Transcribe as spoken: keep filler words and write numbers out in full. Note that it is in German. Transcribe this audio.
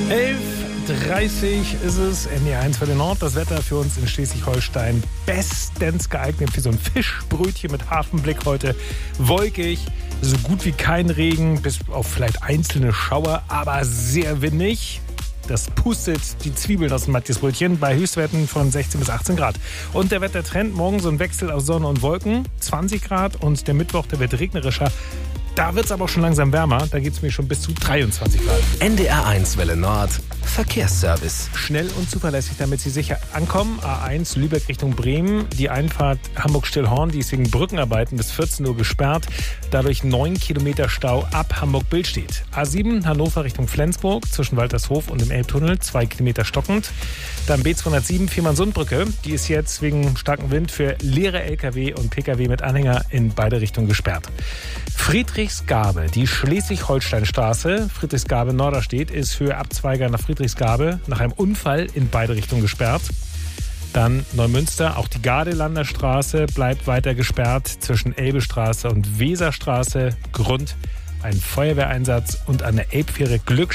elf Uhr dreißig ist es, N D R eins für den Nord. Das Wetter für uns in Schleswig-Holstein bestens geeignet für so ein Fischbrötchen mit Hafenblick heute. Wolkig, so gut wie kein Regen, bis auf vielleicht einzelne Schauer, aber sehr windig. Das pustet die Zwiebeln aus dem Matthiasbrötchen bei Höchstwerten von sechzehn bis achtzehn Grad. Und der Wettertrend, morgen so ein Wechsel aus Sonne und Wolken, zwanzig Grad. Und der Mittwoch, der wird regnerischer. Da wird es aber auch schon langsam wärmer. Da geht es mir schon bis zu dreiundzwanzig Grad. N D R eins Welle Nord, Verkehrsservice. Schnell und zuverlässig, damit Sie sicher ankommen. A eins Lübeck Richtung Bremen. Die Einfahrt Hamburg-Stillhorn, die ist wegen Brückenarbeiten bis vierzehn Uhr gesperrt. Dadurch neun Kilometer Stau ab Hamburg-Billstedt. A sieben Hannover Richtung Flensburg zwischen Waltershof und dem Elbtunnel. zwei Kilometer stockend. Dann B zweihundertsieben Viermannsundbrücke. Die ist jetzt wegen starkem Wind für leere L K W und P K W mit Anhänger in beide Richtungen gesperrt. Friedrichsgabe, die Schleswig-Holstein-Straße, Friedrichsgabe-Norderstedt, ist Höhe Abzweiger nach Friedrichsgabe nach einem Unfall in beide Richtungen gesperrt. Dann Neumünster, auch die Gardelander Straße bleibt weiter gesperrt zwischen Elbestraße und Weserstraße. Grund, ein Feuerwehreinsatz und an der Elbfähre Glück.